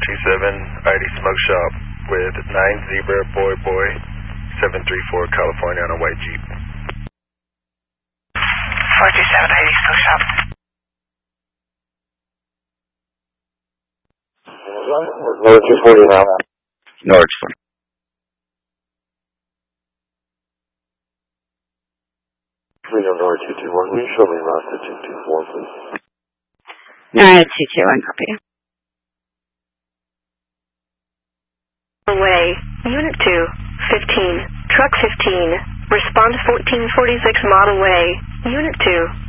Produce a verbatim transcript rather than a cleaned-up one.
two seven I D Smoke Shop with nine Zebra Boy Boy seven three four California on a white Jeep. four two seven I D Smoke Shop. North two forty now. North forty. Reno North two two one. Will you show me around to two two four, please? Alright, two two one, copy. Way, Unit two, fifteen, Truck fifteen, respond to fourteen forty-six Model Way, Unit two.